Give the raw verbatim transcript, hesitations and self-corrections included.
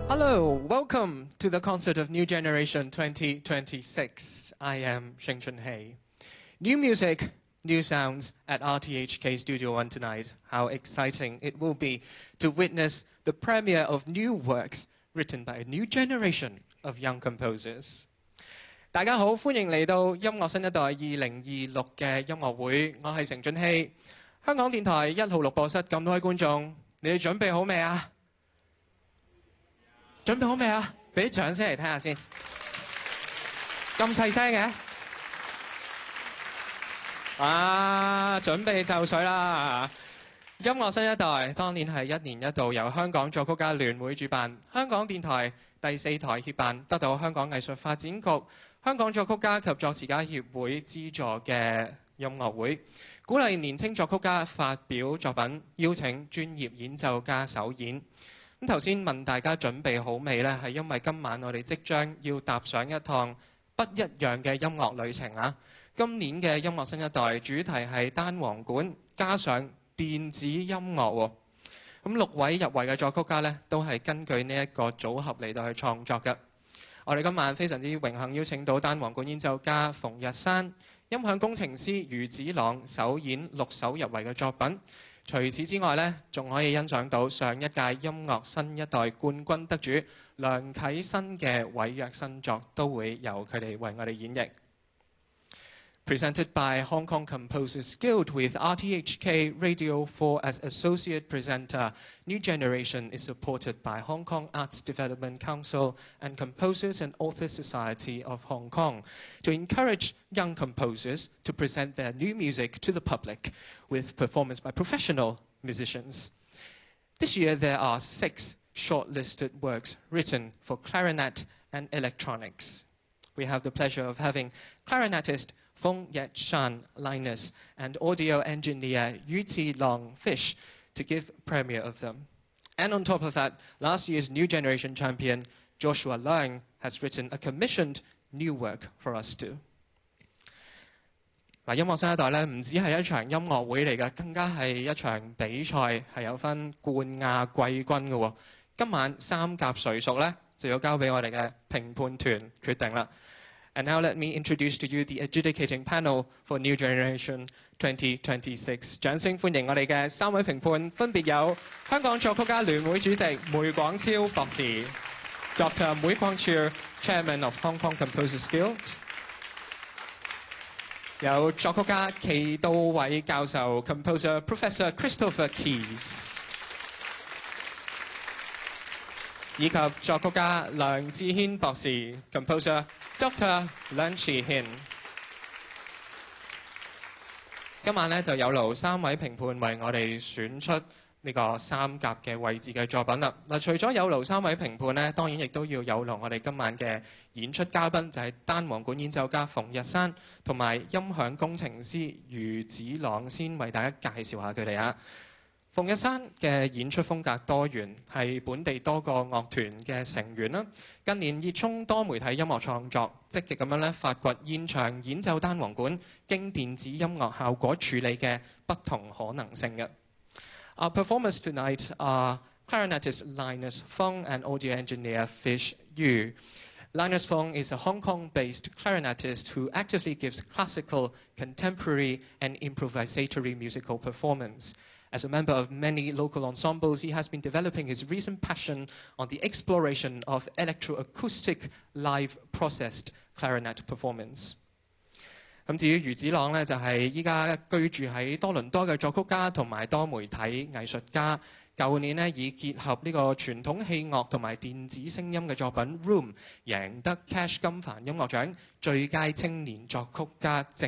Hello, welcome to the concert of New Generation twenty twenty-six. I am Sheng Chunhei. New music, new sounds at R T H K Studio One tonight. How exciting it will be to witness the premiere of new works written by a new generation of young composers. 大家好，歡迎嚟到音樂新一代二零二六嘅音樂會。我係成俊熙，香港電台一號錄播室咁多位觀眾，你哋準備好未啊？準備好未啊？俾啲掌聲嚟聽下先。咁細聲嘅？啊，準備就緒啦！音樂新一代當年係一年一度由香港作曲家聯會主辦，香港電台第四台協辦，得到香港藝術發展局、香港作曲家及作詞家協會資助嘅音樂會，鼓勵年青作曲家發表作品，邀請專業演奏家首演。咁頭先問大家準備好未呢？係因為今晚我哋即將要踏上一趟不一樣嘅音樂旅程啊！今年嘅音樂新一代主題係單簧管加上電子音樂喎。咁六位入圍嘅作曲家呢，都係根據呢一個組合嚟到去創作嘅。我哋今晚非常之榮幸邀請到單簧管演奏家馮日山、音響工程師余子朗首演六首入圍嘅作品。除此之外呢，仲可以欣賞到上一屆音樂新一代冠軍得主梁啟新嘅委約新作，都會由佢哋為我哋演繹。Presented by Hong Kong Composers Guild with R T H K Radio four as associate presenter, New Generation is supported by Hong Kong Arts Development Council and Composers and Authors Society of Hong Kong to encourage young composers to present their new music to the public with performance by professional musicians. This year there are six shortlisted works written for clarinet and electronics. We have the pleasure of having clarinetist Feng Yet Shan Linus and audio engineer Yu Ti Long Fish to give premiere of them. And on top of that, last year's New Generation champion Joshua Leung has written a commissioned new work for us too. 嗱，音樂新一代咧，唔止係一場音樂會嚟嘅，更加係一場比賽，係有分冠亞季軍嘅喎。今晚三甲誰屬咧，就要交俾我哋嘅評判團決定啦。And now let me introduce to you the adjudicating panel for New Generation twenty twenty-six. 掌聲歡迎我哋嘅三位評判，分別有香港作曲家聯會主席梅廣超博士 ，Doctor 梅廣超 ，Chairman of Hong Kong Composers Guild， 有作曲家祁道偉教授 ，Composer Professor Christopher Keys， 以及作曲家梁志軒博士 ，Composer。Doctor 梁志軒，今晚咧就有勞三位評判為我哋選出呢個三甲嘅位置嘅作品啦。嗱，除咗有勞三位評判咧，當然亦都要有勞我哋今晚嘅演出嘉賓，就係單簧管演奏家馮日山同埋音響工程師余子朗，先為大家介紹下佢哋啊。馮日山嘅演出風格多元，係本地多個樂團嘅成員啦。近年熱衷多媒體音樂創作，積極咁樣咧發掘現場演奏單簧管經電子音樂效果處理嘅不同可能性嘅。Our performers tonight are clarinetist Linus Feng and audio engineer Fish Yu. Linus Feng is a Hong Kong-based clarinetist who actively gives classical, contemporary, and improvisatory musical performance. As a member of many local ensembles, he has been developing his recent passion on the exploration of electroacoustic live processed clarinet performance. 咁至於余子朗呢，就係依家居住喺多倫多嘅作曲家同埋多媒體藝術家。舊年呢，以結合呢個傳統器樂同埋電子聲音嘅作品《Room》，贏得 Cash 金帆音樂獎最佳青年作曲家證